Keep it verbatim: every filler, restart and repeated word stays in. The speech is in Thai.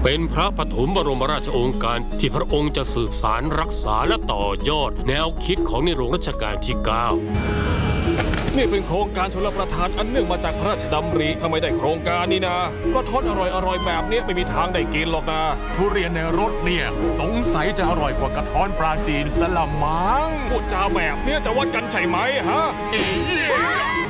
เป็นพระปฐมบรมราชโองการที่พระองค์จะสืบสารรักษาและต่อยอดแนวคิดของในหลวงรัชกาลที่เก้านี่เป็นโครงการชลประทานอันเนื่องมาจากพระราชดำริถ้าไม่ได้โครงการนี้นะกระท้อนอร่อยๆแบบนี้ไม่มีทางได้กินหรอกนะทุเรียนในรถเนี่ยสงสัยจะอร่อยกว่ากระท้อนปลาจีนสละมังพูดจาแบบนี้จะวัดกันใช่ไหมฮะ